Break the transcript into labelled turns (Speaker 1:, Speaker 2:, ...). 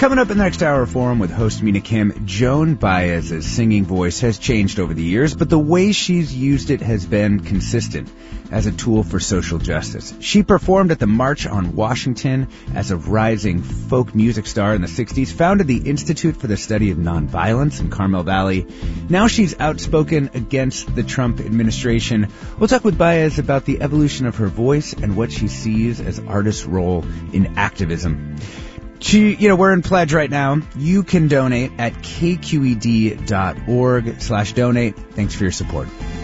Speaker 1: Coming up in the next hour of Forum with host Mina Kim, Joan Baez's singing voice has changed over the years, but the way she's used it has been consistent as a tool for social justice. She performed at the March on Washington as a rising folk music star in the 60s, founded the Institute for the Study of Nonviolence in Carmel Valley. Now she's outspoken against the Trump administration. We'll talk with Baez about the evolution of her voice and what she sees as artists' role in activism. We're in pledge right now. You can donate at kqed.org/donate. Thanks for your support.